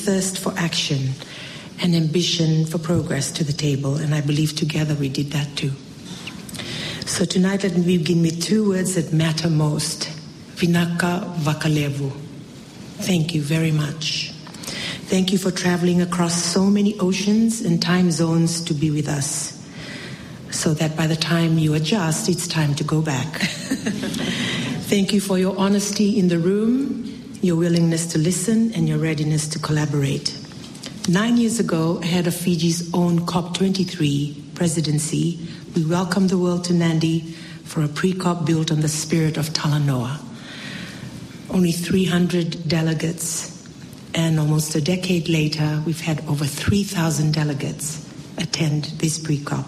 thirst for action and ambition for progress to the table, and I believe together we did that too. So tonight let me begin with two words that matter most. Vinaka Vakalevu. Thank you very much. Thank you for traveling across so many oceans and time zones to be with us, so that by the time you adjust, it's time to go back. Thank you for your honesty in the room, your willingness to listen, and your readiness to collaborate. 9 years ago, ahead of Fiji's own COP23 presidency, we welcomed the world to Nadi for a pre-COP built on the spirit of Talanoa. Only 300 delegates, and almost a decade later, we've had over 3,000 delegates attend this pre-COP.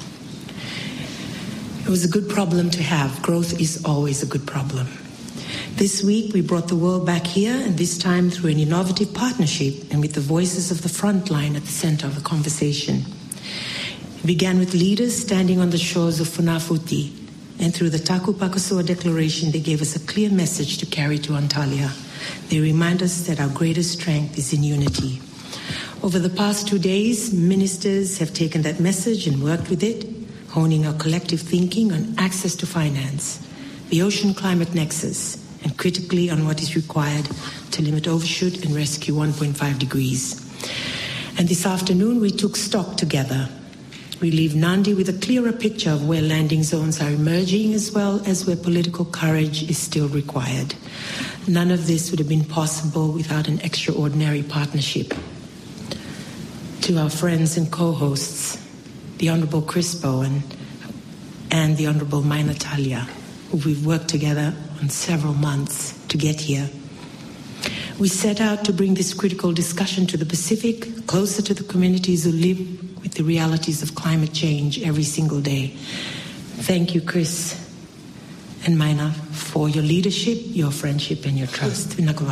It was a good problem to have. Growth is always a good problem. This week, we brought the world back here, and this time through an innovative partnership and with the voices of the front line at the center of the conversation. It began with leaders standing on the shores of Funafuti, and through the Taku Pakosoa Declaration, they gave us a clear message to carry to Antalya. They remind us that our greatest strength is in unity. Over the past 2 days, ministers have taken that message and worked with it, honing our collective thinking on access to finance, the ocean climate nexus, and critically on what is required to limit overshoot and rescue 1.5 degrees. And this afternoon, we took stock together. We leave Nadi with a clearer picture of where landing zones are emerging, as well as where political courage is still required. None of this would have been possible without an extraordinary partnership. To our friends and co-hosts, the Honourable Crispo and the Honourable Maina Talia, who we've worked together on several months to get here. We set out to bring this critical discussion to the Pacific, closer to the communities who live with the realities of climate change every single day. Thank you, Chris and Maina, for your leadership, your friendship, and your trust.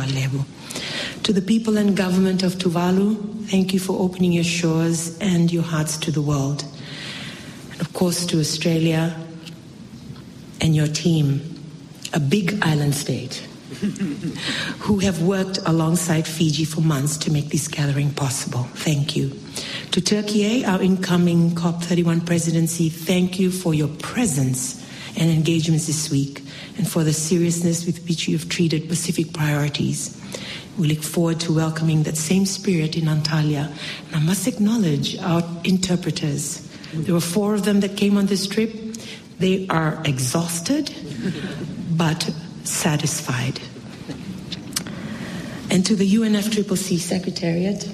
To the people and government of Tuvalu, thank you for opening your shores and your hearts to the world. And of course, to Australia and your team, a big island state, who have worked alongside Fiji for months to make this gathering possible. Thank you. To Turkey, our incoming COP31 presidency, thank you for your presence and engagements this week and for the seriousness with which you have treated Pacific priorities. We look forward to welcoming that same spirit in Antalya. And I must acknowledge our interpreters. There were 4 of them that came on this trip. They are exhausted, but satisfied. And to the UNFCCC Secretariat,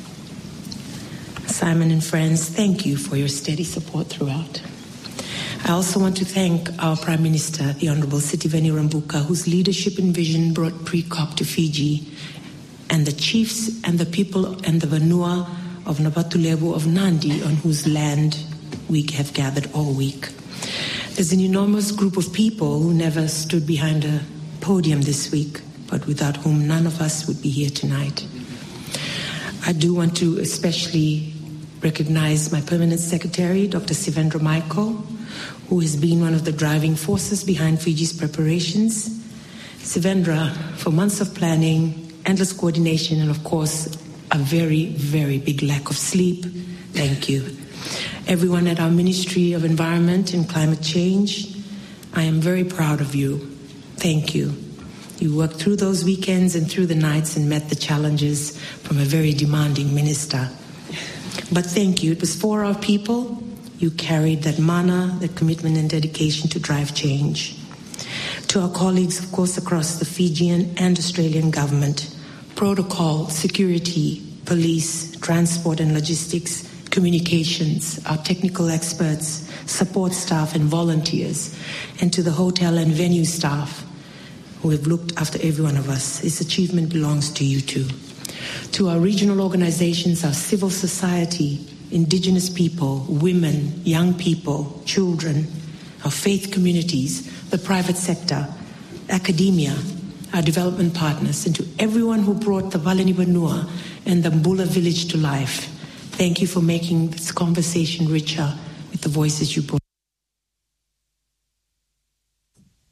Simon and friends, thank you for your steady support throughout. I also want to thank our Prime Minister, the Honourable Sitiveni Rabuka, whose leadership and vision brought pre-COP to Fiji, and the chiefs and the people and the Vanua of Nabatulevu of Nadi, on whose land we have gathered all week. There's an enormous group of people who never stood behind a podium this week, but without whom none of us would be here tonight. I do want to especially recognize my permanent secretary, Dr. Sivendra Michael, who has been one of the driving forces behind Fiji's preparations. Sivendra, for months of planning, endless coordination, and of course, a very, very big lack of sleep, thank you. Everyone at our Ministry of Environment and Climate Change, I am very proud of you. Thank you. You worked through those weekends and through the nights and met the challenges from a very demanding minister. But thank you. It was for our people. You carried that mana, that commitment and dedication to drive change. To our colleagues, of course, across the Fijian and Australian government, protocol, security, police, transport and logistics, communications, our technical experts, support staff and volunteers, and to the hotel and venue staff who have looked after every one of us. This achievement belongs to you too. To our regional organizations, our civil society, Indigenous people, women, young people, children, our faith communities, the private sector, academia, our development partners, and to everyone who brought the Valeni Vanua and the Mbula village to life. Thank you for making this conversation richer with the voices you brought.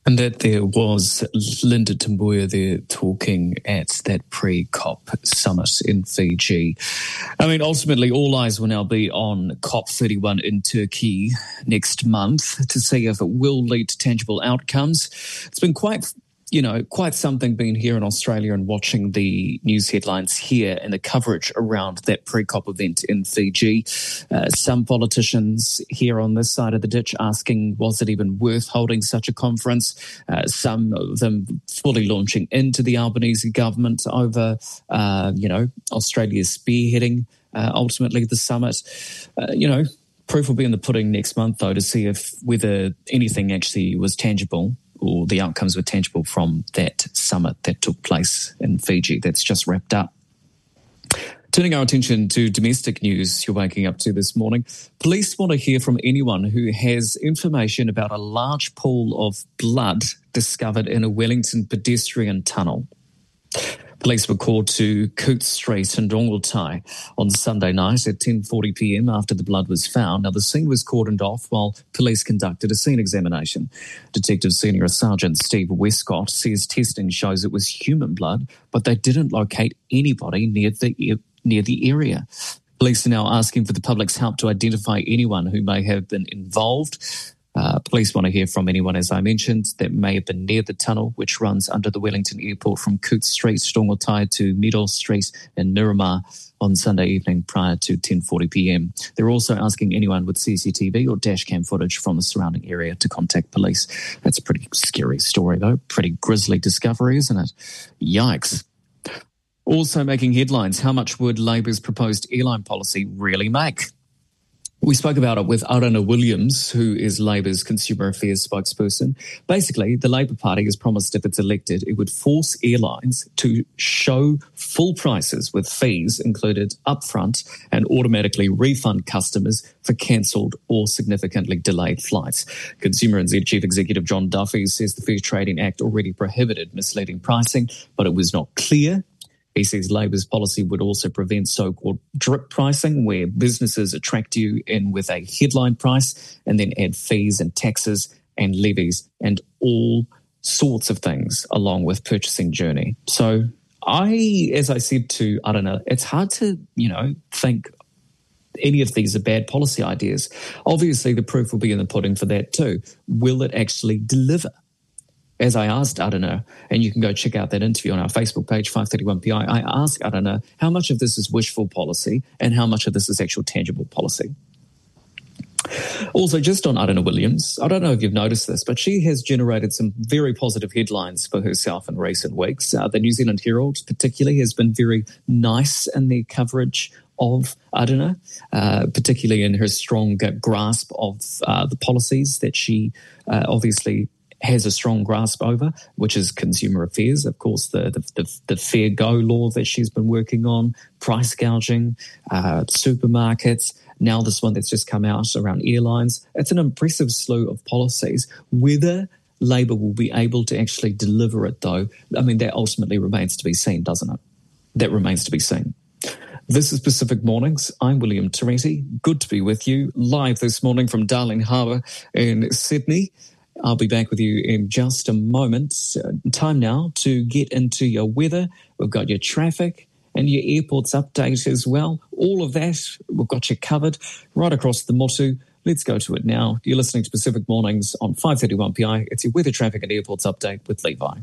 And that there was Linda Tambuya there talking at that pre-COP summit in Fiji. I mean, ultimately, all eyes will now be on COP31 in Turkey next month to see if it will lead to tangible outcomes. It's been quite something being here in Australia and watching the news headlines here and the coverage around that pre-COP event in Fiji. Some politicians here on this side of the ditch asking, was it even worth holding such a conference? Some of them fully launching into the Albanese government over, Australia spearheading ultimately the summit. Proof will be in the pudding next month, though, to see whether anything actually was tangible or the outcomes were tangible from that summit that took place in Fiji that's just wrapped up. Turning our attention to domestic news you're waking up to this morning, police want to hear from anyone who has information about a large pool of blood discovered in a Wellington pedestrian tunnel. Police were called to Coote Street in Rongotai on Sunday night at 10:40pm after the blood was found. Now, the scene was cordoned off while police conducted a scene examination. Detective Senior Sergeant Steve Westcott says testing shows it was human blood, but they didn't locate anybody near the area. Police are now asking for the public's help to identify anyone who may have been involved. Police want to hear from anyone, as I mentioned, that may have been near the tunnel, which runs under the Wellington Airport from Coote Street, Rongotai to Meadow Street in Miramar on Sunday evening prior to 10:40pm. They're also asking anyone with CCTV or dashcam footage from the surrounding area to contact police. That's a pretty scary story, though. Pretty grisly discovery, isn't it? Yikes. Also making headlines, how much would Labor's proposed airline policy really make? We spoke about it with Arana Williams, who is Labor's Consumer Affairs spokesperson. Basically, the Labor Party has promised if it's elected, it would force airlines to show full prices with fees included upfront and automatically refund customers for cancelled or significantly delayed flights. Consumer NZ Chief Executive John Duffy says the Fair Trading Act already prohibited misleading pricing, but it was not clear. He says Labor's policy would also prevent so-called drip pricing, where businesses attract you in with a headline price and then add fees and taxes and levies and all sorts of things along with purchasing journey. So as I said to Arana, it's hard to, think any of these are bad policy ideas. Obviously, the proof will be in the pudding for that too. Will it actually deliver? As I asked Arana, and you can go check out that interview on our Facebook page, 531PI, I asked Arana how much of this is wishful policy and how much of this is actual tangible policy. Also, just on Arana Williams, I don't know if you've noticed this, but she has generated some very positive headlines for herself in recent weeks. The New Zealand Herald particularly has been very nice in their coverage of Arana, particularly in her strong grasp of the policies that she obviously has a strong grasp over, which is consumer affairs. Of course, the Fair Go law that she's been working on, price gouging, supermarkets, now this one that's just come out around airlines. It's an impressive slew of policies. Whether Labor will be able to actually deliver it, though, I mean, that ultimately remains to be seen, doesn't it? That remains to be seen. This is Pacific Mornings. I'm William Toretti. Good to be with you live this morning from Darling Harbour in Sydney. I'll be back with you in just a moment. Time now to get into your weather. We've got your traffic and your airports update as well. All of that, we've got you covered right across the motu. Let's go to it now. You're listening to Pacific Mornings on 531PI. It's your weather, traffic and airports update with Levi.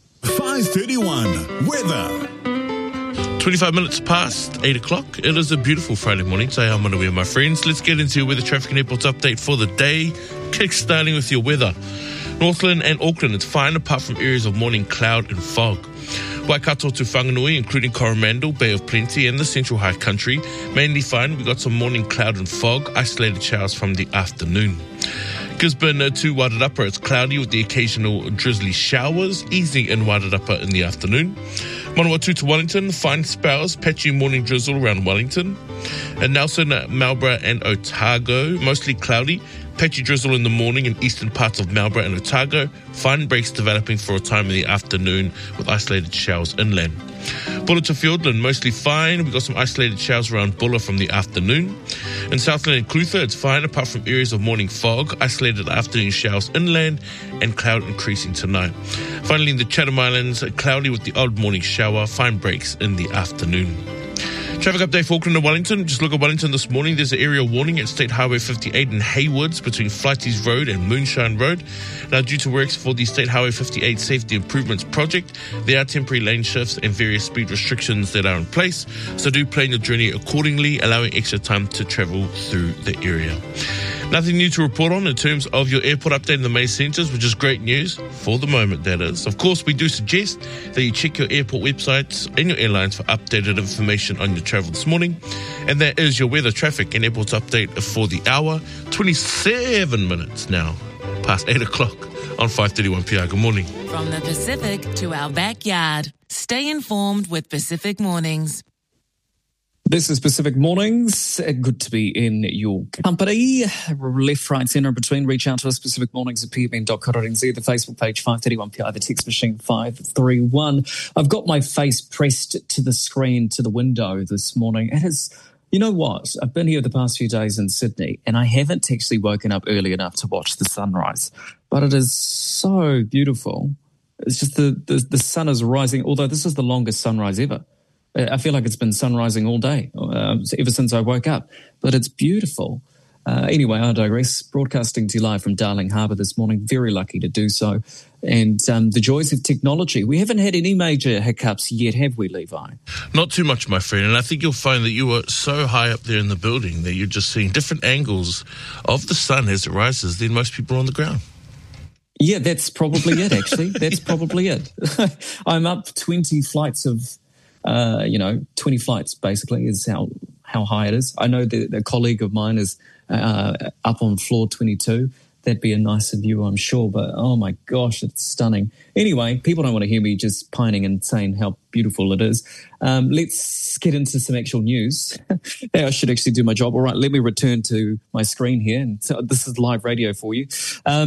531 weather. 25 minutes past 8 o'clock. It is a beautiful Friday morning. Say I'm Manawi and my friends. Let's get into your weather, traffic and airports update for the day. Kick-starting with your weather. Northland and Auckland, it's fine apart from areas of morning cloud and fog. Waikato to Whanganui, including Coromandel, Bay of Plenty and the Central High Country, mainly fine. We got some morning cloud and fog, isolated showers from the afternoon. Gisborne to Wairarapa, it's cloudy with the occasional drizzly showers, easing in Wairarapa in the afternoon. Manawatu to Wellington, fine spells, patchy morning drizzle around Wellington. And Nelson, Marlborough and Otago, mostly cloudy, Patchy drizzle in the morning in eastern parts of Marlborough and Otago. Fine breaks developing for a time in the afternoon with isolated showers inland. Bulla to Fiordland, mostly fine. We've got some isolated showers around Bulla from the afternoon. In Southland and Clutha, it's fine apart from areas of morning fog, isolated afternoon showers inland, and cloud increasing tonight. Finally, in the Chatham Islands, cloudy with the odd morning shower, fine breaks in the afternoon. Traffic update for Auckland and Wellington. Just look at Wellington this morning. There's an area warning at State Highway 58 in Haywoods between Flighties Road and Moonshine Road. Now, due to works for the State Highway 58 Safety Improvements Project, there are temporary lane shifts and various speed restrictions that are in place. So do plan your journey accordingly, allowing extra time to travel through the area. Nothing new to report on in terms of your airport update in the main centres, which is great news for the moment, that is. Of course, we do suggest that you check your airport websites and your airlines for updated information on your travel this morning. And that is your weather, traffic and airports update for the hour. 27 minutes now past 8 o'clock on 5:31 PR. Good morning. From the Pacific to our backyard. Stay informed with Pacific Mornings. This is Pacific Mornings. Good to be in your company. Left, right, centre, and between. Reach out to us, Pacific Mornings at pbn.co.nz, the Facebook page 531PI, the text machine 531. I've got my face pressed to the screen, to the window this morning. It is, you know what? I've been here the past few days in Sydney, and I haven't actually woken up early enough to watch the sunrise. But it is so beautiful. It's just the sun is rising, although this is the longest sunrise ever. I feel like it's been sunrising all day, ever since I woke up. But it's beautiful. Anyway, I digress. Broadcasting to you live from Darling Harbour this morning. Very lucky to do so. And the joys of technology. We haven't had any major hiccups yet, have we, Levi? Not too much, my friend. And I think you'll find that you are so high up there in the building that you're just seeing different angles of the sun as it rises than most people on the ground. Yeah, that's probably it, actually. That's probably it. I'm up 20 flights of... 20 flights basically is how high it is. I know that a colleague of mine is up on floor 22. That'd be a nicer view, I'm sure, but oh my gosh, it's stunning. Anyway, people don't want to hear me just pining and saying how beautiful it is. Let's get into some actual news. I should actually do my job. All right, let me return to my screen here. And so this is live radio for you.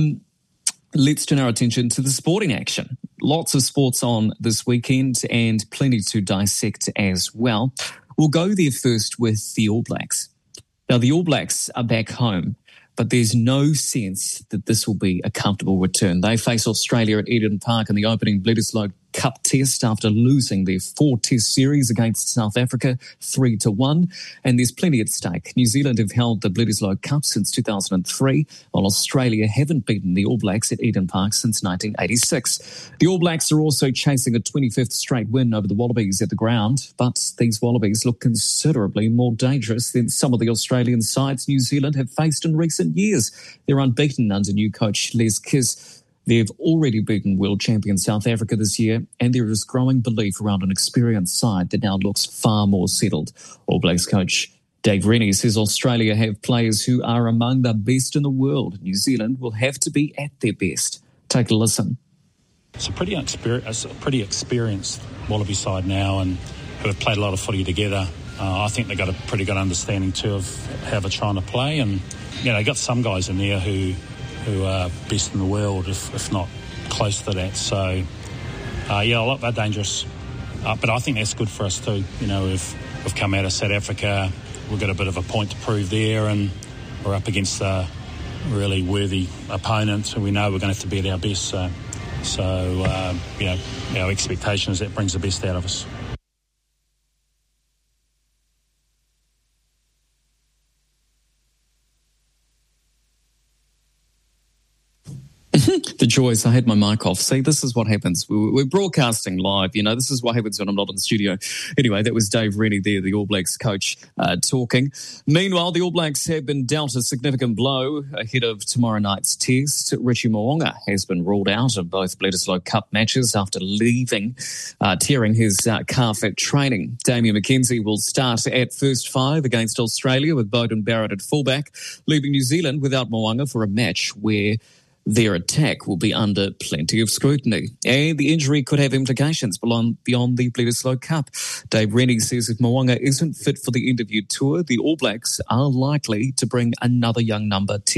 Let's turn our attention to the sporting action. Lots of sports on this weekend and plenty to dissect as well. We'll go there first with the All Blacks. Now, the All Blacks are back home, but there's no sense that this will be a comfortable return. They face Australia at Eden Park in the opening Bledisloe Cup test after losing their 4-test series against South Africa 3-1, and there's plenty at stake. New Zealand have held the Bledisloe Cup since 2003, while Australia haven't beaten the All Blacks at Eden Park since 1986. The All Blacks are also chasing a 25th straight win over the Wallabies at the ground, but these Wallabies look considerably more dangerous than some of the Australian sides New Zealand have faced in recent years. They're unbeaten under new coach Les Kiss. They've already beaten world champion South Africa this year, and there is growing belief around an experienced side that now looks far more settled. All Blacks coach Dave Rennie says Australia have players who are among the best in the world. New Zealand will have to be at their best. Take a listen. It's a pretty experienced Wallaby side now, and who have played a lot of footy together. I think they've got a pretty good understanding too of how they're trying to play, and they've got some guys in there who are best in the world, if not close to that. So, they're dangerous. But I think that's good for us too. We've come out of South Africa, we've got a bit of a point to prove there, and we're up against a really worthy opponent, so we know we're going to have to be at our best. So our expectation is that brings the best out of us. The joys. I had my mic off. See, this is what happens. We're broadcasting live. This is what happens when I'm not in the studio. Anyway, that was Dave Rennie there, the All Blacks coach, talking. Meanwhile, the All Blacks have been dealt a significant blow ahead of tomorrow night's test. Richie Mo'unga has been ruled out of both Bledisloe Cup matches after tearing his calf at training. Damien McKenzie will start at first five against Australia with Beauden Barrett at fullback, leaving New Zealand without Mo'unga for a match where their attack will be under plenty of scrutiny, and the injury could have implications beyond the Bledisloe Cup. Dave Rennie says if Mo'unga isn't fit for the interview tour, the All Blacks are likely to bring another young number 10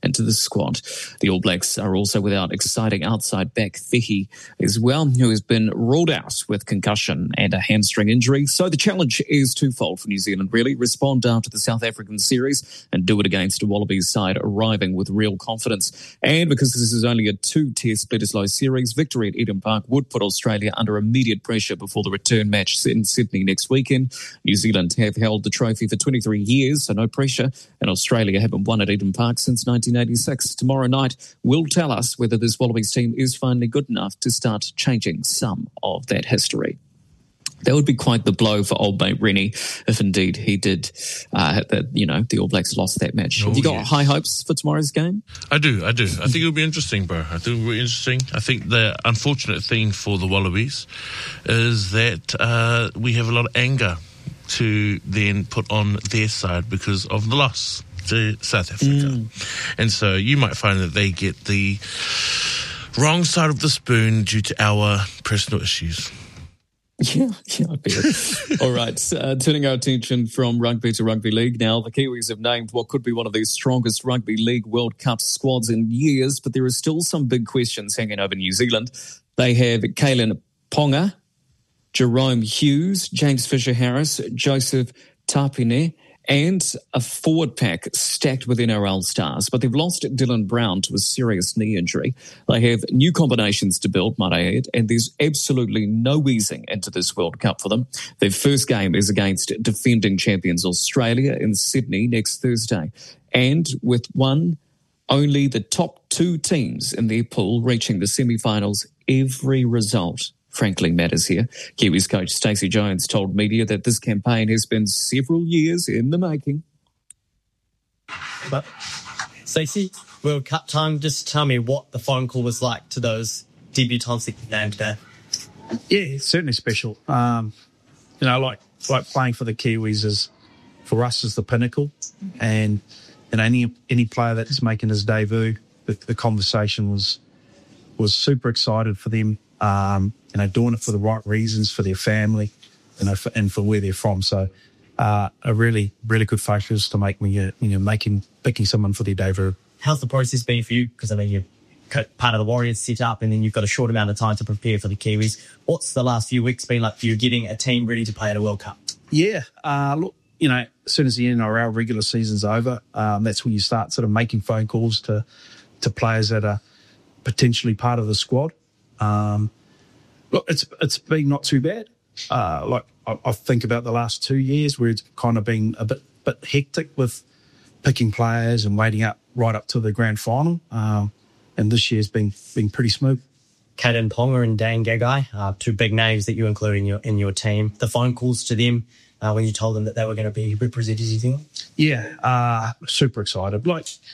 into the squad. The All Blacks are also without exciting outside back Fehi as well, who has been ruled out with concussion and a hamstring injury. So the challenge is twofold for New Zealand, really. Respond after the South African series and do it against a Wallabies side arriving with real confidence. And because this is only a 2-test Bledisloe series, victory at Eden Park would put Australia under immediate pressure before the return match in Sydney next weekend. New Zealand have held the trophy for 23 years, so no pressure, and Australia haven't won at Eden Park since 1986. Tomorrow night will tell us whether this Wallabies team is finally good enough to start changing some of that history. That would be quite the blow for old mate Rennie if indeed he did, the All Blacks lost that match. Have you got high hopes for tomorrow's game? I do. I think it'll be interesting, bro. I think it'll be interesting. I think the unfortunate thing for the Wallabies is that we have a lot of anger to then put on their side because of the loss to South Africa. And so you might find that they get the wrong side of the spoon due to our personal issues. Yeah, I bet. All right, turning our attention from rugby to rugby league now. The Kiwis have named what could be one of the strongest rugby league World Cup squads in years, but there are still some big questions hanging over New Zealand. They have Kalen Ponga, Jerome Hughes, James Fisher-Harris, Joseph Tapine, and a forward pack stacked with NRL stars. But they've lost Dylan Brown to a serious knee injury. They have new combinations to build, might I add, and there's absolutely no easing into this World Cup for them. Their first game is against defending champions Australia in Sydney next Thursday. And with only the top 2 teams in their pool reaching the semi-finals, every result frankly matters here. Kiwis coach Stacey Jones told media that this campaign has been several years in the making. But Stacey, World Cup time, just tell me what the phone call was like to those debutants that you named there. Yeah, it's certainly special. Like playing for the Kiwis is, for us, is the pinnacle. And any player that's making his debut, the conversation was super excited for them. Doing it for the right reasons, for their family, and for where they're from. So, a really, really good focus to make me, picking someone for their debut. How's the process been for you? Because you're part of the Warriors set up, and then you've got a short amount of time to prepare for the Kiwis. What's the last few weeks been like for you getting a team ready to play at a World Cup? Yeah, as soon as the NRL regular season's over, that's when you start sort of making phone calls to players that are potentially part of the squad. It's been not too bad. I think about the last 2 years where it's kind of been a bit hectic with picking players and waiting right up to the grand final. And this year's been pretty smooth. Kalen Ponga and Dane Gagai, 2 big names that you include in your team. The phone calls to them when you told them that they were going to be represented, you think? Yeah, super excited.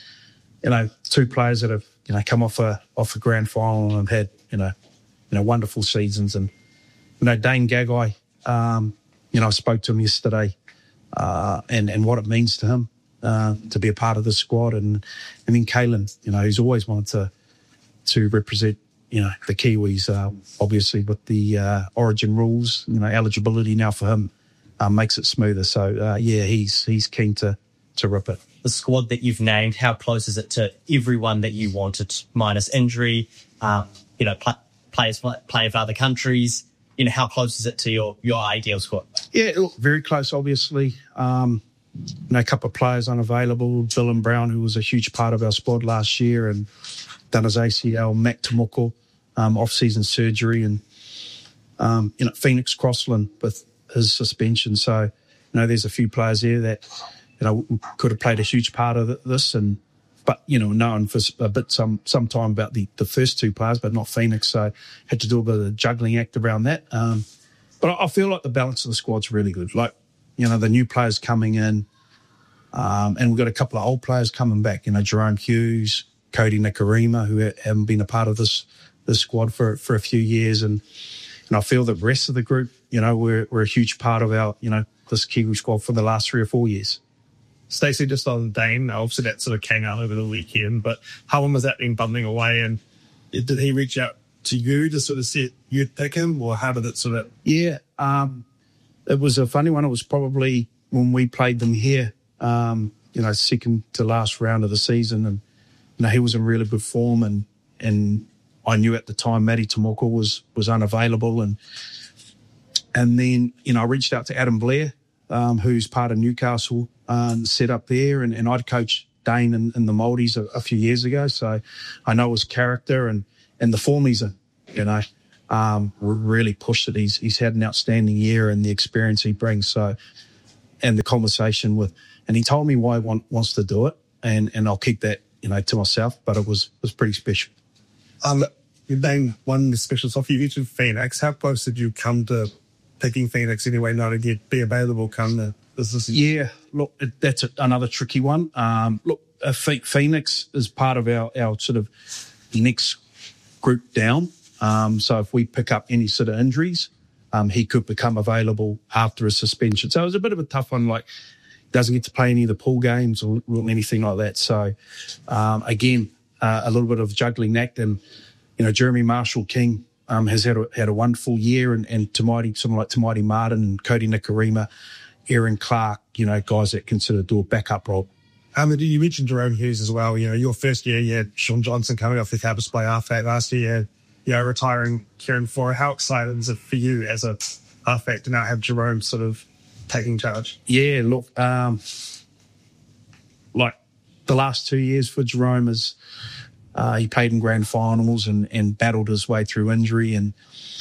2 players that have come off a grand final and had wonderful seasons. And Dane Gagai, I spoke to him yesterday, and what it means to him to be a part of the squad, and then Kalen, who's always wanted to represent the Kiwis, obviously with the Origin rules, eligibility now for him makes it smoother. So he's keen to rip it. The squad that you've named, how close is it to everyone that you wanted, minus injury? Players playing for other countries. How close is it to your ideal squad? Yeah, look, very close, obviously. A couple of players unavailable. Dylan Brown, who was a huge part of our squad last year and done his ACL. Mac Tomoko, off-season surgery. And, Phoenix Crossland with his suspension. So, there's a few players there that, could have played a huge part of this. But known for a bit some time about the first 2 players, but not Phoenix. So had to do a bit of a juggling act around that. But I feel like the balance of the squad's really good. The new players coming in, and we've got a couple of old players coming back. Jerome Hughes, Cody Nikarima, who haven't been a part of this squad for a few years, and I feel the rest of the group, we're a huge part of our this Kiwi squad for the last 3 or 4 years. Stacey, just on Dane, obviously that sort of came out over the weekend, but how long has that been bubbling away, and did he reach out to you to sort of say you'd pick him, or how did it sort of... Yeah, it was a funny one. It was probably when we played them here, second to last round of the season, and he was in really good form, and I knew at the time Matty Tomoko was unavailable, and then I reached out to Adam Blair, who's part of Newcastle set up there, and I'd coached Dane in the Maldives a few years ago, so I know his character and the form he's in. Really pushed it. He's had an outstanding year, and the experience he brings. So, and the conversation and he told me why he wants to do it, and I'll keep that to myself. But it was pretty special. Dane, one special stuff. You mentioned Phoenix. How close did you come to picking Phoenix anyway, not to be available come the business? Yeah, look, that's another tricky one. Phoenix is part of our sort of next group down. So if we pick up any sort of injuries, he could become available after a suspension. So it was a bit of a tough one, like doesn't get to play any of the pool games or anything like that. So again, a little bit of juggling act, and Jeremy Marshall-King has had a wonderful year, and someone like Tamaiti Martin and Cody Nikarima, Aaron Clark, guys that consider do a backup role. You mentioned Jerome Hughes as well. Your first year, you had Sean Johnson coming off the Cabas play halfback last year. Retiring Kieran Fora. How excited is it for you as a halfback to now have Jerome sort of taking charge? Yeah, look, like the last 2 years for Jerome is he played in grand finals and battled his way through injury, and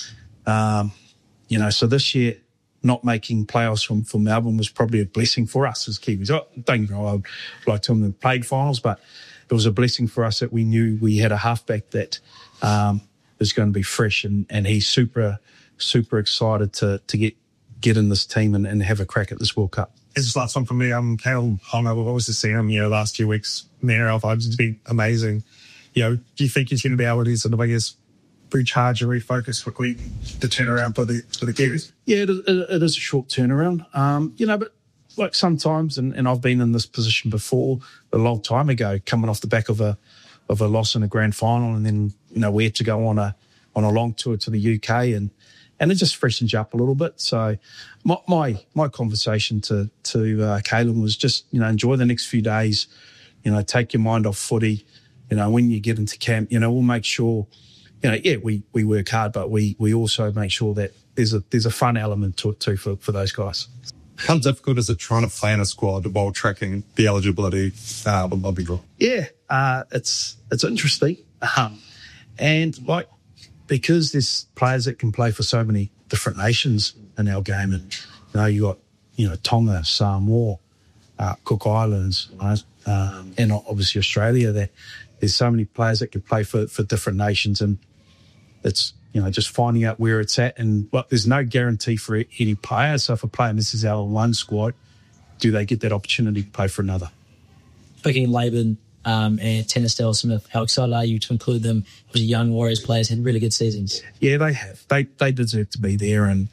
so this year not making playoffs for Melbourne was probably a blessing for us as Kiwis. Don't get me wrong, I'd like to have them played finals, but it was a blessing for us that we knew we had a halfback that is going to be fresh, and he's super, super excited to get in this team and have a crack at this World Cup. This is the last one for me. Kalyn Ponga. We've obviously seen him, last 2 weeks. Man, it's been amazing. Do you think he's going to be able to sort of, recharge and refocus quickly to turn around for the Kiwis? Yeah, it is a short turnaround. But like sometimes, and I've been in this position before a long time ago, coming off the back of a loss in a grand final, and then we had to go on a long tour to the UK, and it just freshens you up a little bit. So my conversation to Kalyn was just enjoy the next few days, take your mind off footy. When you get into camp, we'll make sure. We work hard, but we also make sure that there's a fun element to it too for those guys. How difficult is it trying to plan a squad while tracking the eligibility with Bobby Draw? Yeah, it's interesting, and because there's players that can play for so many different nations in our game, and you got Tonga, Samoa, Cook Islands, and obviously Australia. There's so many players that can play for different nations, and it's just finding out where it's at. And there's no guarantee for any player. So if a player misses out on one squad, do they get that opportunity to play for another? Picking Laban and Tennisdale Smith, how excited are you to include them? As young Warriors players had really good seasons. Yeah, they have. They deserve to be there, and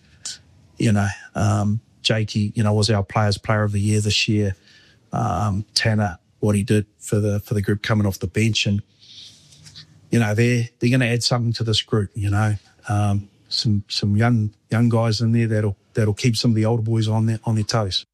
Jakey, was our player of the year this year. Tanner, what he did for the group coming off the bench, and they're going to add something to this group. Some young guys in there that'll keep some of the older boys on their toes.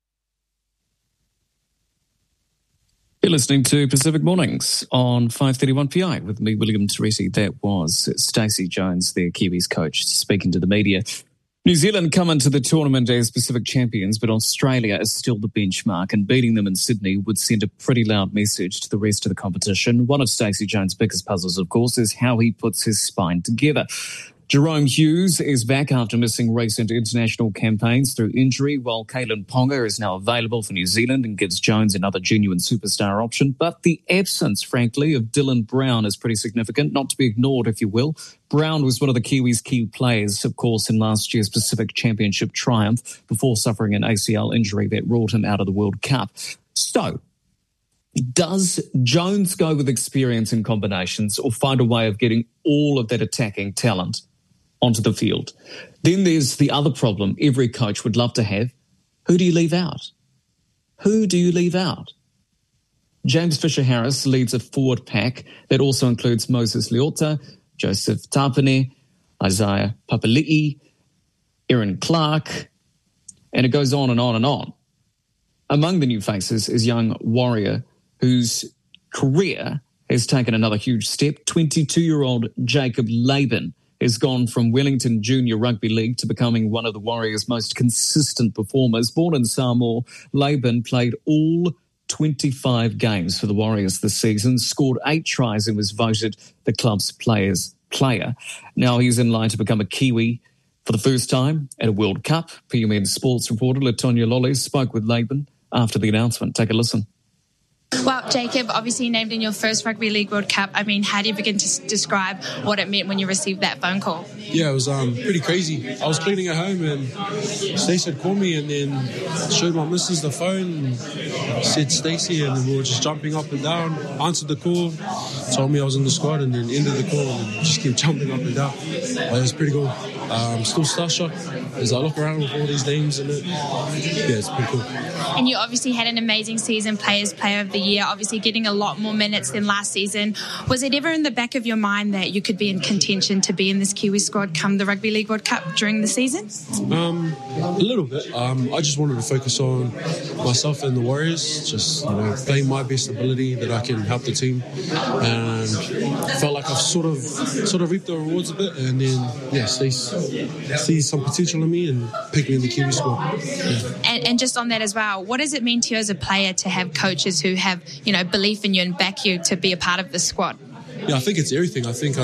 You're listening to Pacific Mornings on 531 PI with me, William Teresi. That was Stacey Jones, their Kiwis coach, speaking to the media. New Zealand come into the tournament as Pacific champions, but Australia is still the benchmark, and beating them in Sydney would send a pretty loud message to the rest of the competition. One of Stacey Jones' biggest puzzles, of course, is how he puts his spine together. Jerome Hughes is back after missing recent international campaigns through injury, while Kalyn Ponga is now available for New Zealand and gives Jones another genuine superstar option. But the absence, frankly, of Dylan Brown is pretty significant, not to be ignored, if you will. Brown was one of the Kiwis' key players, of course, in last year's Pacific Championship triumph before suffering an ACL injury that ruled him out of the World Cup. So, does Jones go with experience in combinations or find a way of getting all of that attacking talent onto the field? Then there's the other problem every coach would love to have. Who do you leave out? Who do you leave out? James Fisher-Harris leads a forward pack that also includes Moses Leota, Joseph Tapine, Isaiah Papali'i, Aaron Clark, and it goes on and on and on. Among the new faces is young Warrior, whose career has taken another huge step. 22-year-old Jacob Laban has gone from Wellington Junior Rugby League to becoming one of the Warriors' most consistent performers. Born in Samoa, Laban played all 25 games for the Warriors this season, scored 8 tries and was voted the club's player. Now he's in line to become a Kiwi for the first time at a World Cup. PMN sports reporter Latonia Lollies spoke with Laban after the announcement. Take a listen. Well, Jacob, obviously named in your first Rugby League World Cup. I mean, how do you begin to describe what it meant when you received that phone call? Yeah, it was pretty crazy. I was cleaning at home and Stacey had called me and then showed my missus the phone, said Stacey, and then we were just jumping up and down, answered the call, told me I was in the squad, and then ended the call and just kept jumping up and down. But it was pretty cool. Still starstruck as I look around with all these names in it. Yeah, it's pretty cool. And you obviously had an amazing season, Players Player of the Year, obviously getting a lot more minutes than last season. Was it ever in the back of your mind that you could be in contention to be in this Kiwi squad come the Rugby League World Cup during the season? A little bit. I just wanted to focus on myself and the Warriors, just playing my best ability that I can help the team, and felt like I've sort of reaped the rewards a bit, and then see some potential in me and pick me in the Kiwi squad. Yeah. And just on that as well, what does it mean to you as a player to have coaches who have belief in you and back you to be a part of the squad? Yeah, I think it's everything. I think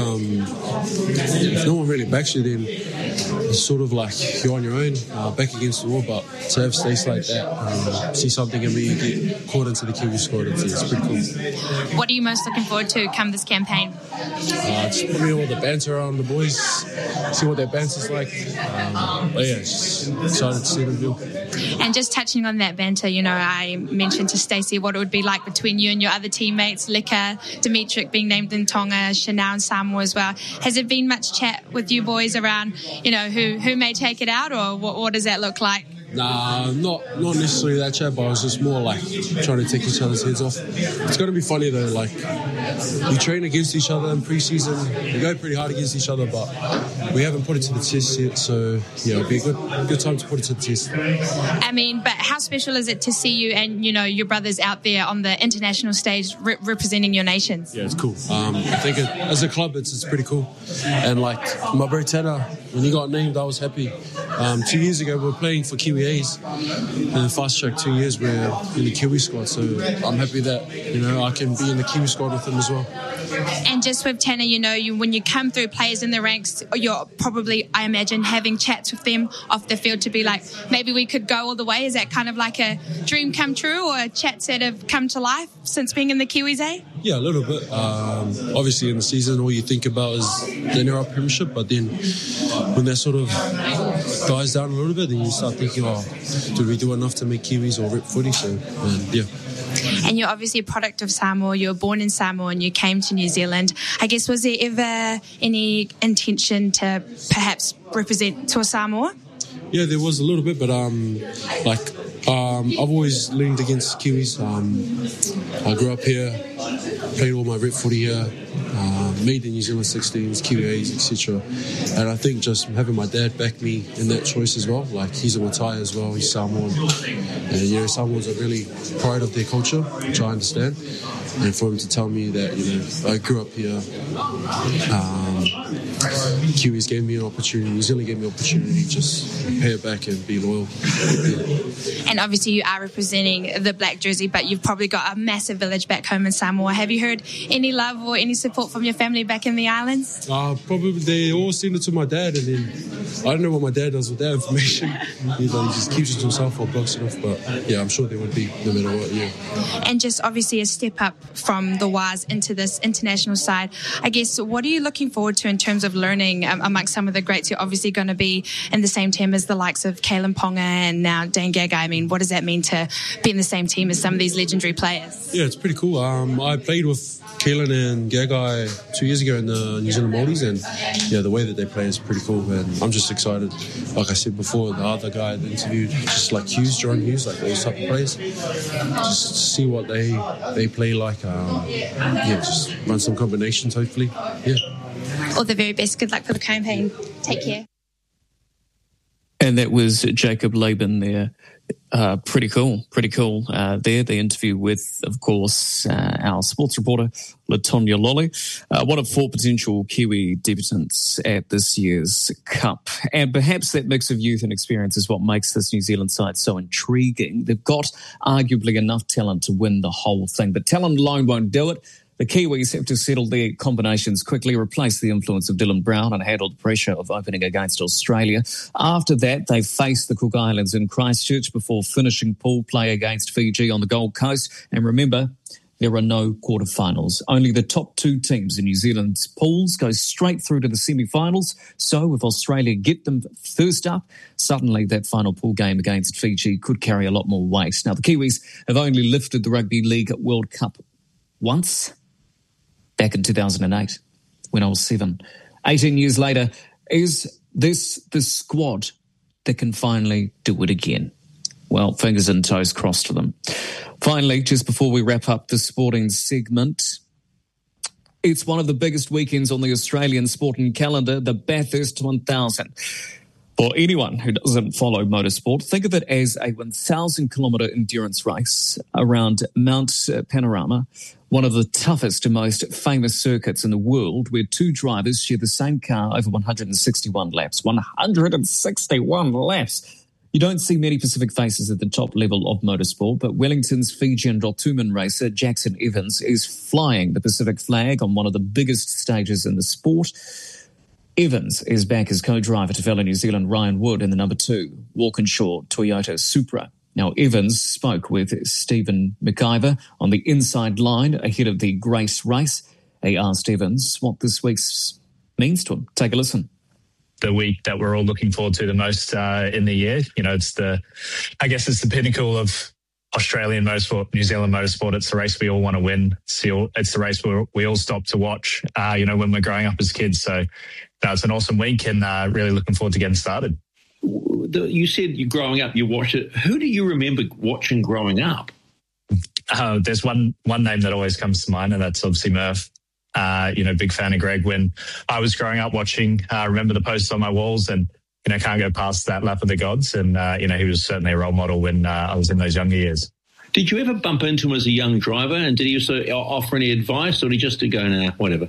if no one really backs you, then it's sort of like you're on your own, back against the wall. But to have Stacey like that, see something in me, get caught into the Kiwi squad, it's pretty cool. What are you most looking forward to come this campaign? Just probably all the banter around the boys, see what their banter's like. But yeah, just excited to see them do. And just touching on that banter, I mentioned to Stacey what it would be like between you and your other teammates, Lika, Dimitrik being named in Tonga, Chanel and Samoa as well. Has there been much chat with you boys around, who may take it out, or what does that look like? Nah, not necessarily that chat, but it was just more like trying to take each other's heads off. It's going to be funny though, like we train against each other in pre-season, we go pretty hard against each other, but we haven't put it to the test yet, so yeah, it'll be a good time to put it to the test. I mean, but how special is it to see you and your brothers out there on the international stage representing your nations? Yeah, it's cool. I think as a club it's pretty cool, and like my bro Tanner, when he got named I was happy. 2 years ago we were playing for Kiwi A's, and fast track 2 years we're in the Kiwi squad, so I'm happy that I can be in the Kiwi squad with them as well. And just with Tanner, when you come through players in the ranks, you're probably, I imagine, having chats with them off the field to be like, maybe we could go all the way. Is that kind of like a dream come true, or chats that have come to life since being in the Kiwis, eh? Yeah, a little bit. Obviously in the season all you think about is the NRL Premiership, but then when that sort of dies down a little bit, then you start thinking, did we do enough to make Kiwis or rep footy? So, yeah. And you're obviously a product of Samoa. You were born in Samoa and you came to New Zealand. I guess, was there ever any intention to perhaps represent Toa Samoa? Yeah, there was a little bit, but I've always leaned against Kiwis. I grew up here, played all my rep footy here, made the New Zealand 16s, QAs, etc. And I think just having my dad back me in that choice as well, like he's a Matai as well, he's Samoan. And Samoans are really proud of their culture, which I understand. And for him to tell me that, I grew up here, Kiwis gave me an opportunity, New Zealand gave me an opportunity, just pay it back and be loyal. Yeah. And obviously you are representing the black jersey, but you've probably got a massive village back home in Samoa. Have you heard any love or any support from your family back in the islands? Probably they all send it to my dad, and then I don't know what my dad does with that information. He just keeps it to himself or blocks it off, but yeah, I'm sure there would be no matter what, yeah. And just obviously a step up from the Waz into this international side. I guess, what are you looking forward to in terms of learning amongst some of the greats? You're obviously going to be in the same team as the likes of Kalen Ponga and now Dane Gagai. I mean, what does that mean to be in the same team as some of these legendary players? Yeah, it's pretty cool. I played with Kalen and Gagai 2 years ago in the New Zealand Māoris, and yeah, the way that they play is pretty cool, and I'm just excited. Like I said before, the other guy that interviewed, just like Hughes, Jerome Hughes, like those type of players, just to see what they play like. Just run some combinations, hopefully. Yeah. All the very best. Good luck for the campaign. Take care. And that was Jacob Laban there. Pretty cool. There, the interview with, of course, our sports reporter, Latonya Lolly, one of 4 potential Kiwi debutants at this year's Cup. And perhaps that mix of youth and experience is what makes this New Zealand side so intriguing. They've got arguably enough talent to win the whole thing, but talent alone won't do it. The Kiwis have to settle their combinations quickly, replace the influence of Dylan Brown and handle the pressure of opening against Australia. After that, they face the Cook Islands in Christchurch before finishing pool play against Fiji on the Gold Coast. And remember, there are no quarterfinals. Only the top 2 teams in New Zealand's pools go straight through to the semi-finals. So if Australia get them first up, suddenly that final pool game against Fiji could carry a lot more weight. Now, the Kiwis have only lifted the Rugby League World Cup once, back in 2008, when I was 7. 18 years later, is this the squad that can finally do it again? Well, fingers and toes crossed for them. Finally, just before we wrap up the sporting segment, it's one of the biggest weekends on the Australian sporting calendar, the Bathurst 1000. For anyone who doesn't follow motorsport, think of it as a 1,000-kilometre endurance race around Mount Panorama, one of the toughest and most famous circuits in the world, where 2 drivers share the same car over 161 laps. 161 laps! You don't see many Pacific faces at the top level of motorsport, but Wellington's Fijian Rotuman racer Jackson Evans is flying the Pacific flag on one of the biggest stages in the sport. Evans is back as co-driver to fellow New Zealand Ryan Wood in the number 2 Walkinshaw Toyota Supra. Now, Evans spoke with Stephen McIver on the inside line ahead of the Grace race. He asked Evans what this week means to him. Take a listen. The week that we're all looking forward to the most in the year. You know, it's the pinnacle of Australian motorsport, New Zealand motorsport. It's the race we all want to win. It's the race where we all stop to watch, when we're growing up as kids. So it's an awesome week and really looking forward to getting started. You said you growing up, you watched it. Who do you remember watching growing up? There's one name that always comes to mind, and that's obviously Murph. Big fan of Greg. When I was growing up watching, remember the posters on my walls and, can't go past that lap of the gods. And, he was certainly a role model when I was in those younger years. Did you ever bump into him as a young driver? And did he also offer any advice, or did he just go, nah, whatever?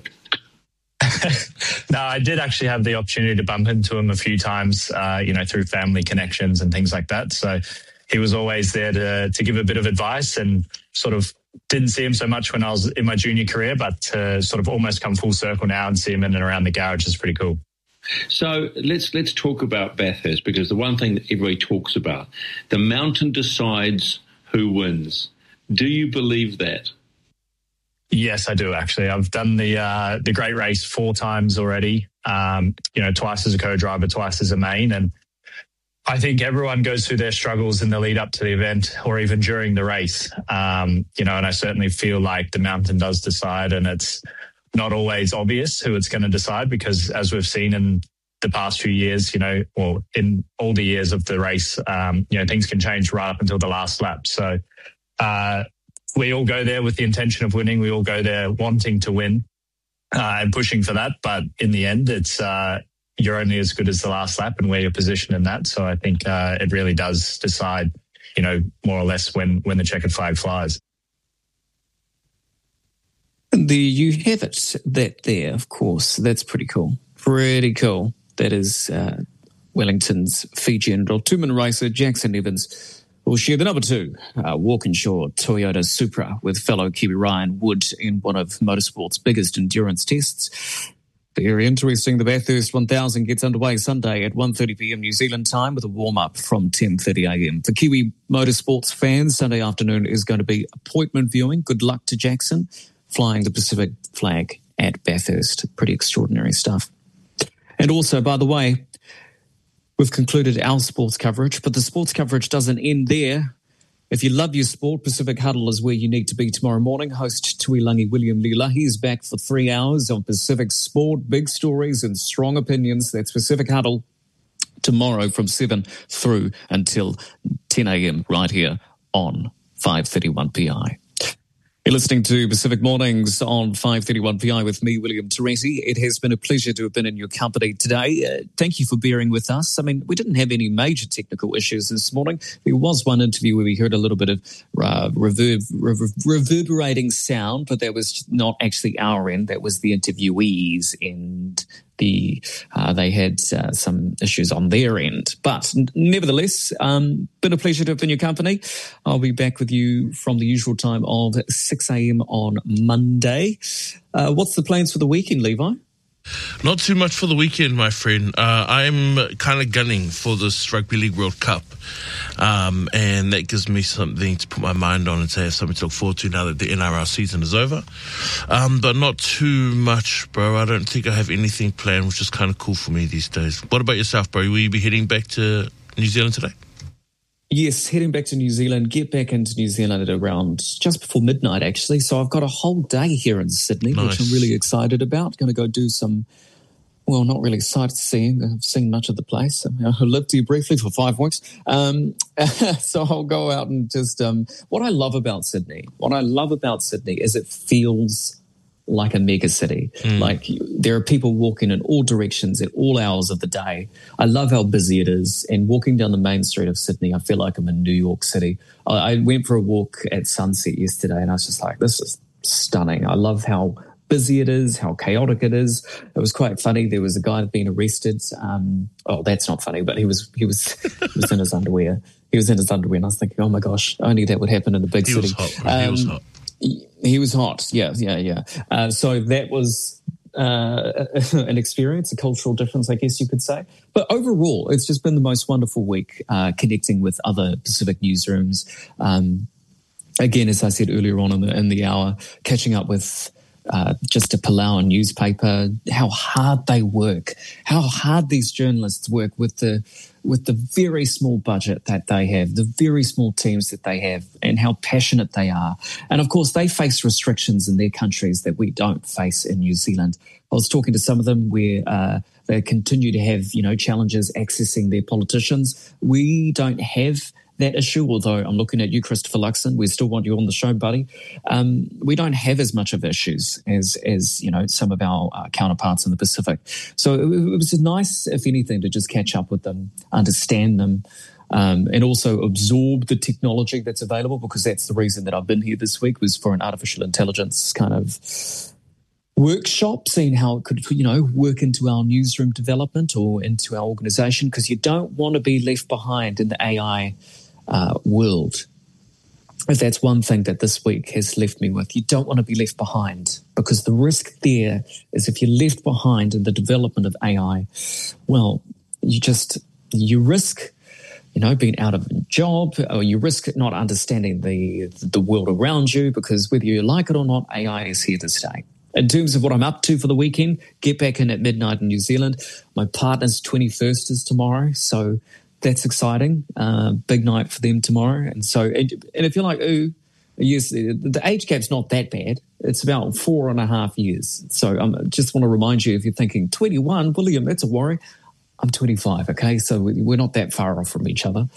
No, I did actually have the opportunity to bump into him a few times, through family connections and things like that. So he was always there to give a bit of advice, and sort of didn't see him so much when I was in my junior career, but to sort of almost come full circle now and see him in and around the garage is pretty cool. So let's talk about Bathurst, because the one thing that everybody talks about, the mountain decides who wins. Do you believe that? Yes, I do, actually. I've done the Great Race 4 times already, twice as a co-driver, twice as a main. And I think everyone goes through their struggles in the lead up to the event or even during the race, and I certainly feel like the mountain does decide, and it's not always obvious who it's going to decide, because as we've seen in the past few years, or in all the years of the race, things can change right up until the last lap. So we all go there with the intention of winning. We all go there wanting to win and pushing for that. But in the end, it's you're only as good as the last lap and where you're positioned in that. So I think it really does decide, more or less when the checkered flag flies. And you have it, that there, of course. That's pretty cool. Pretty cool. That is Wellington's Fijian Rotuman racer Jackson Evans will share the number 2 Walkinshaw Toyota Supra with fellow Kiwi Ryan Wood in one of motorsport's biggest endurance tests. Very interesting. The Bathurst 1000 gets underway Sunday at 1:30pm New Zealand time with a warm-up from 10:30am. For Kiwi motorsports fans, Sunday afternoon is going to be appointment viewing. Good luck to Jackson, flying the Pacific flag at Bathurst. Pretty extraordinary stuff. And also, by the way, we've concluded our sports coverage, but the sports coverage doesn't end there. If you love your sport, Pacific Huddle is where you need to be tomorrow morning. Host Tuilangi William Lila, he's back for 3 hours of Pacific sport, big stories and strong opinions. That's Pacific Huddle tomorrow from 7 through until 10 a.m. right here on 531 PI. You're listening to Pacific Mornings on 531 PI with me, William Teresi. It has been a pleasure to have been in your company today. Thank you for bearing with us. I mean, we didn't have any major technical issues this morning. There was one interview where we heard a little bit of reverberating sound, but that was not actually our end. That was the interviewees' end. They had some issues on their end. But nevertheless, been a pleasure to have been in your company. I'll be back with you from the usual time of 6 a.m. on Monday. What's the plans for the weekend, Levi? Not too much for the weekend, my friend. I'm kind of gunning for this Rugby League World Cup. And that gives me something to put my mind on and to have something to look forward to now that the NRL season is over. But not too much, bro. I don't think I have anything planned, which is kind of cool for me these days. What about yourself, bro? Will you be heading back to New Zealand today? Yes, heading back to New Zealand, get back into New Zealand at around just before midnight, actually. So I've got a whole day here in Sydney, which I'm really excited about. Going to go do some, well, not really sightseeing. I've seen much of the place. I lived here briefly for 5 weeks. So I'll go out and just, what I love about Sydney is it feels like a mega city. Like there are people walking in all directions at all hours of the day. I love how busy it is. And walking down the main street of Sydney, I feel like I'm in New York City. I went for a walk at sunset yesterday and I was just like, this is stunning. I love how busy it is, how chaotic it is. It was quite funny. There was a guy that had been arrested. Oh, that's not funny, but he was in his underwear. He was in his underwear and I was thinking, oh my gosh, only that would happen in a big city. He was hot. He was hot, yeah. So that was an experience, a cultural difference, I guess you could say. But overall, it's just been the most wonderful week connecting with other Pacific newsrooms. Again, as I said earlier on in the hour, catching up with just a Palau newspaper, how hard they work, how hard these journalists work with the very small budget that they have, the very small teams that they have, and how passionate they are. And of course, they face restrictions in their countries that we don't face in New Zealand. I was talking to some of them where they continue to have, challenges accessing their politicians. We don't have that issue, although I'm looking at you, Christopher Luxon. We still want you on the show, buddy. We don't have as much of issues as some of our counterparts in the Pacific. So it was nice, if anything, to just catch up with them, understand them, and also absorb the technology that's available, because that's the reason that I've been here this week, was for an artificial intelligence kind of workshop, seeing how it could, work into our newsroom development or into our organisation, because you don't want to be left behind in the AI world. If that's one thing that this week has left me with, you don't want to be left behind, because the risk there is if you're left behind in the development of AI, well, you risk being out of a job, or you risk not understanding the world around you, because whether you like it or not, AI is here to stay. In terms of what I'm up to for the weekend, get back in at midnight in New Zealand. My partner's 21st is tomorrow, so that's exciting. Big night for them tomorrow. And if you're like, ooh, yes, the age gap's not that bad. It's about 4.5 years. So I just want to remind you, if you're thinking 21, William, that's a worry. I'm 25, okay? So we're not that far off from each other.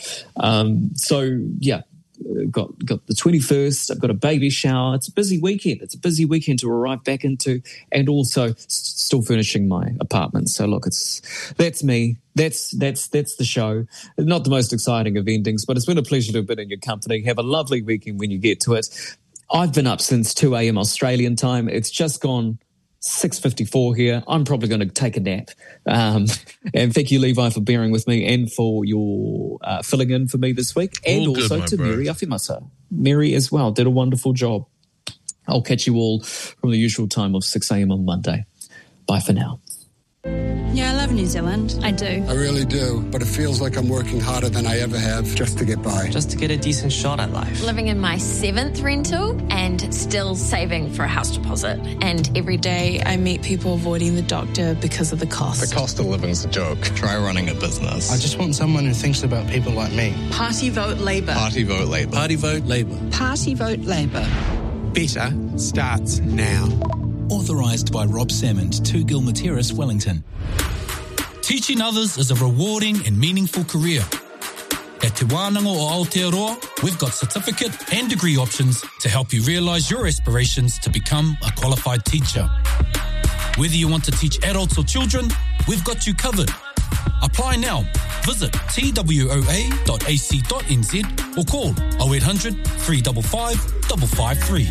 Got the 21st. I've got a baby shower. It's a busy weekend. It's a busy weekend to arrive back into, and also still furnishing my apartment. So look, that's me. That's the show. Not the most exciting of endings, but it's been a pleasure to have been in your company. Have a lovely weekend when you get to it. I've been up since 2 a.m. Australian time. It's just gone 6:54 here. I'm probably going to take a nap. And thank you, Levi, for bearing with me and for your filling in for me this week. And all also good, to Mary Afimasa. Mary as well did a wonderful job. I'll catch you all from the usual time of 6 a.m. on Monday. Bye for now. Yeah, I love New Zealand. I do. I really do, but it feels like I'm working harder than I ever have just to get by. Just to get a decent shot at life. Living in my 7th rental and still saving for a house deposit. And every day I meet people avoiding the doctor because of the cost. The cost of living's a joke. Try running a business. I just want someone who thinks about people like me. Party vote Labour. Party vote Labour. Party vote Labour. Party vote Labour. Better starts now. Authorised by Rob Salmond, 2 Gilmateris, Wellington. Teaching others is a rewarding and meaningful career. At Te Wānanga o Aotearoa, we've got certificate and degree options to help you realise your aspirations to become a qualified teacher. Whether you want to teach adults or children, we've got you covered. Apply now. Visit twoa.ac.nz or call 0800 355 553.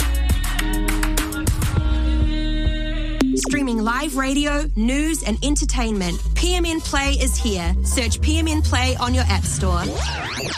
Streaming live radio, news and entertainment. PMN Play is here. Search PMN Play on your app store.